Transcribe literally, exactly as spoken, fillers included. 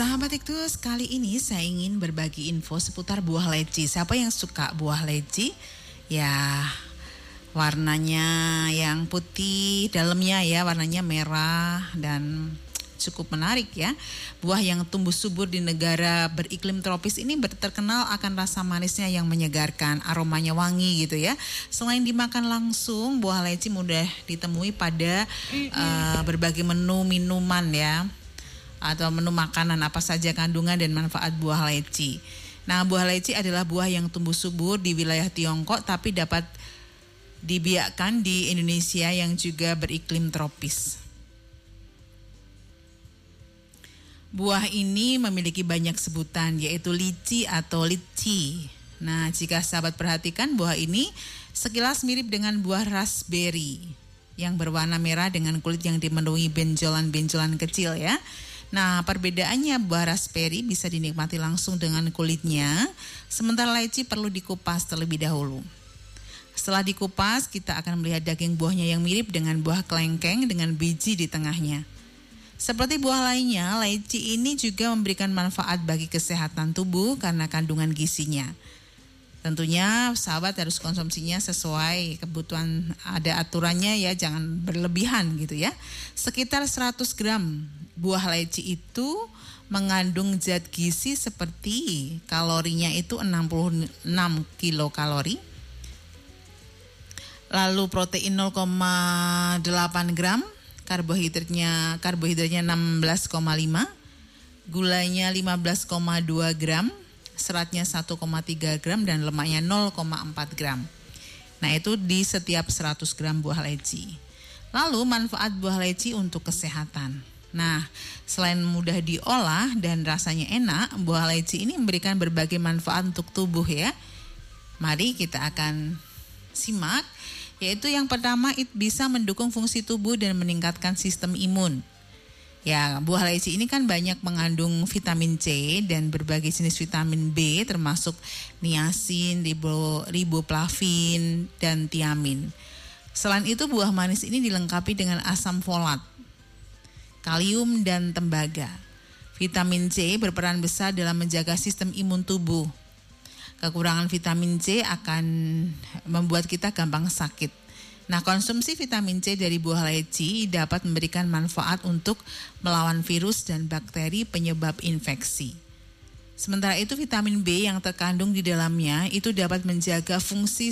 Sahabat Iktus, kali ini saya ingin berbagi info seputar buah leci. Siapa yang suka buah leci? Ya, warnanya yang putih, dalamnya ya warnanya merah dan cukup menarik ya. Buah yang tumbuh subur di negara beriklim tropis ini terkenal akan rasa manisnya yang menyegarkan, aromanya wangi gitu ya. Selain dimakan langsung, buah leci mudah ditemui pada uh, berbagai menu minuman ya, atau menu makanan apa saja kandungan dan manfaat buah leci. Nah, buah leci adalah buah yang tumbuh subur di wilayah Tiongkok tapi dapat dibiakkan di Indonesia yang juga beriklim tropis. Buah ini memiliki banyak sebutan yaitu lici atau litchi. Nah, jika sahabat perhatikan, buah ini sekilas mirip dengan buah raspberry yang berwarna merah dengan kulit yang dipenuhi benjolan-benjolan kecil ya. Nah, perbedaannya buah raspberry bisa dinikmati langsung dengan kulitnya, sementara leci perlu dikupas terlebih dahulu. Setelah dikupas, kita akan melihat daging buahnya yang mirip dengan buah kelengkeng dengan biji di tengahnya. Seperti buah lainnya, leci ini juga memberikan manfaat bagi kesehatan tubuh karena kandungan gizinya. Tentunya sahabat harus konsumsinya sesuai kebutuhan, ada aturannya ya, jangan berlebihan gitu ya. Sekitar seratus gram buah leci itu mengandung zat gizi seperti kalorinya itu enam puluh enam kilokalori. Lalu protein nol koma delapan gram, karbohidratnya karbohidratnya enam belas koma lima, gulanya lima belas koma dua gram, seratnya satu koma tiga gram dan lemaknya nol koma empat gram. Nah, itu di setiap seratus gram buah leci. Lalu manfaat buah leci untuk kesehatan. Nah, selain mudah diolah dan rasanya enak, buah leci ini memberikan berbagai manfaat untuk tubuh ya. Mari kita akan simak, yaitu yang pertama, it bisa mendukung fungsi tubuh dan meningkatkan sistem imun. Ya, buah leci ini kan banyak mengandung vitamin C dan berbagai jenis vitamin B termasuk niacin, ribo, riboflavin, dan tiamin. Selain itu, buah manis ini dilengkapi dengan asam folat, kalium, dan tembaga. Vitamin C berperan besar dalam menjaga sistem imun tubuh. Kekurangan vitamin C akan membuat kita gampang sakit. Nah, konsumsi vitamin C dari buah leci dapat memberikan manfaat untuk melawan virus dan bakteri penyebab infeksi. Sementara itu, vitamin B yang terkandung di dalamnya itu dapat menjaga fungsi